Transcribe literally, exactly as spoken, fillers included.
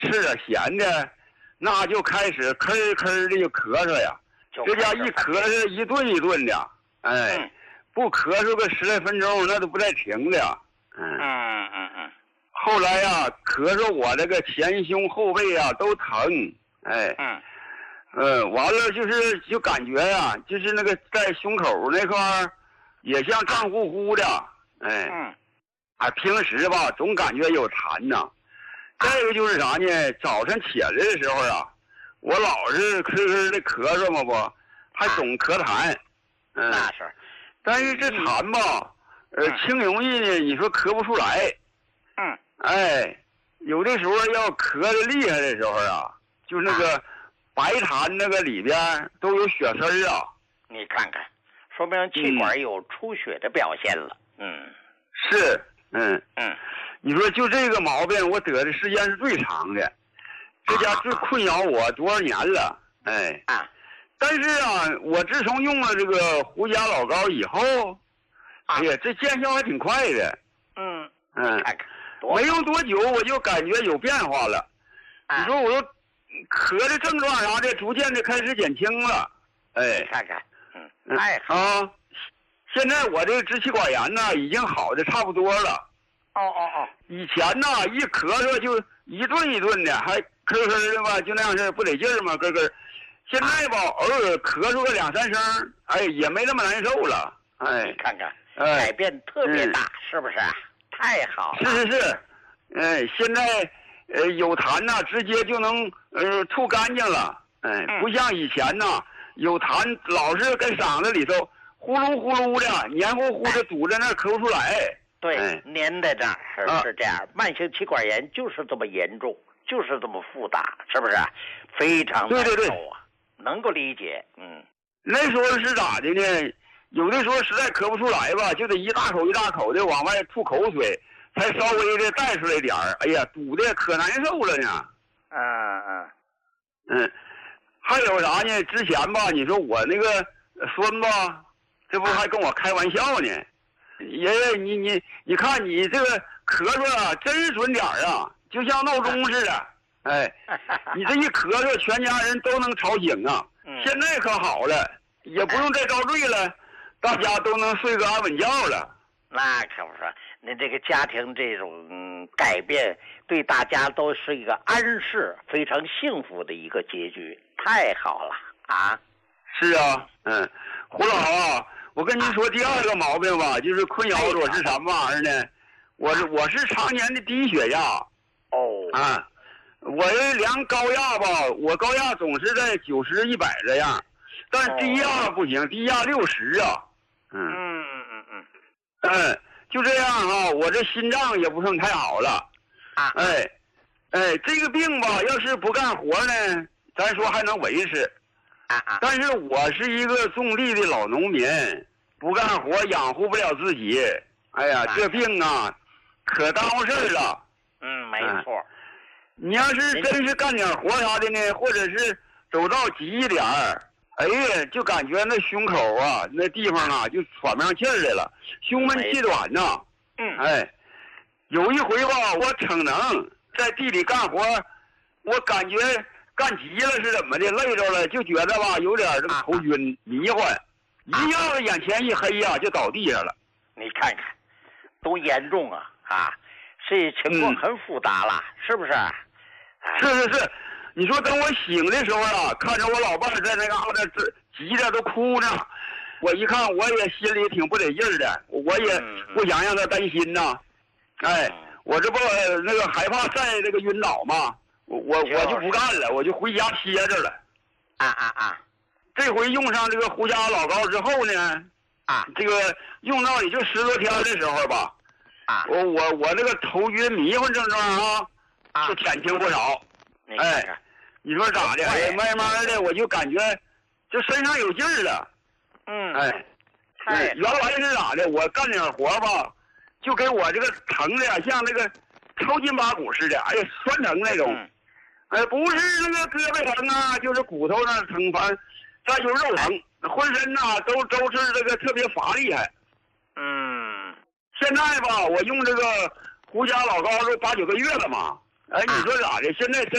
吃点咸的，那就开始吭吭的就咳嗽呀。这家一咳嗽一顿一顿的，哎，嗯、不咳嗽个十来分钟那都不带停的。 嗯嗯嗯嗯。 后来呀、啊，咳嗽我这个前胸后背啊都疼，哎。 嗯。 呃，完了就是就感觉呀、啊，就是那个在胸口那块儿，也像胀乎乎的，哎。 嗯。 啊，平时吧总感觉有痰呐。再一个就是啥呢？早晨起来的时候啊，我老是吭吭的咳嗽嘛不，还总咳痰。嗯。 那是。 但是这痰吧，呃，轻容易呢，你说咳不出来。 嗯。 哎，有的时候要咳的厉害的时候啊，就那个白痰那个里边都有血丝儿啊。 你看看，说明气管有出血的表现了。嗯。 嗯是。嗯嗯。 你说就这个毛病，我得的时间是最长的，这家最困扰我多少年了。哎。 啊。 但是啊，我自从用了这个胡家老膏以后，哎呀，这见效还挺快的。 嗯嗯。没用多久，我就感觉有变化了。 啊、 你说我说咳的症状啥的，逐渐的开始减轻了。哎。 看看。嗯。哎。 啊，现在我这个支气管炎呢，已经好的差不多了。 哦哦哦。 以前呢，一咳嗽就一顿一顿的，还咳咳的吧，就那样式不得劲儿嘛，咯咯。现在吧，偶尔咳嗽个两三声，哎，也没那么难受了。哎。 你看看，哎、改变特别大，嗯、是不是？太好了。 是是是。哎，现在呃有痰呐，直接就能呃吐干净了。哎， 嗯、 不像以前呐，有痰老是跟嗓子里头呼噜呼噜的，黏糊糊的堵在那儿咳不出来。 对， 哎、 粘在这儿是、啊、是这样。慢性气管炎就是这么严重，就是这么复杂，是不是？非常难受啊。 对对对， 能够理解。嗯。 那时候是咋的呢？有的时候实在咳不出来吧，就得一大口一大口的往外吐口水，才稍微的带出来点儿。哎呀，堵的可难受了呢。 嗯嗯嗯，还有啥呢？之前吧，你说我那个孙子，这不还跟我开玩笑呢？爷爷，你你你看你这个咳嗽啊，真是准点儿啊，就像闹钟似的。哎，你这一咳嗽，全家人都能吵醒啊。 嗯、 现在可好了，也不用再遭罪了，大家都能睡个安稳觉了。 那可不说，你这个家庭这种、嗯、改变，对大家都是一个安适、非常幸福的一个结局，太好了啊！ 是啊，嗯，胡老啊，我跟您说第二个毛病吧，就是困扰我是什么玩意儿呢？我是我是常年的低血压。 哦。 啊，我这量高压吧，我高压总是在九十一百这样，但低压不行，低压六十啊。 嗯嗯嗯嗯。 嗯，就这样啊，我这心脏也不算太好了。 啊。 哎，哎，这个病吧，要是不干活呢，咱说还能维持。 啊啊。 但是我是一个种地的老农民，不干活养活不了自己。哎呀，这病啊，可耽误事儿了。 嗯，没错。 嗯、你要是真是干点活啥的呢，或者是走道急一点儿。哎呀，就感觉那胸口啊，那地方啊，就喘不上气儿来了，胸闷气短呐。 嗯。 哎，有一回吧，我逞能在地里干活，我感觉干急了是怎么的，累着了，就觉得吧有点这个头晕、迷幻，一下子眼前一黑呀、啊，就倒地上了。 你看看，多严重啊！啊，这情况很复杂了，嗯、是不是？ 是是是。你说等我醒的时候啊，看着我老伴在那嘎达这急着都哭呢，我一看我也心里挺不得劲儿的，我也不想让他担心呐。哎，我这不那个害怕再这个晕倒嘛，我我我就不干了，我就回家歇着了。 啊啊啊！ 这回用上这个胡家老膏之后呢， 啊， 这个用到也就十多天的时候吧， 啊， 我我我这个头晕迷糊症状啊， 啊， 就减轻不少。哎，你说咋的？哎，慢慢的我就感觉，就身上有劲儿了。 嗯， 哎，哎，原来是咋的？我干点活吧，就给我这个疼的像那个抽筋拔骨似的，哎呀，酸疼那种。 嗯、 哎，不是那个胳膊疼啊，就是骨头那疼，反再就是肉疼，浑身呐、啊、都都是这个特别乏厉害。 嗯， 现在吧，我用这个胡家老膏都八九个月了嘛。哎，你说咋的？现在身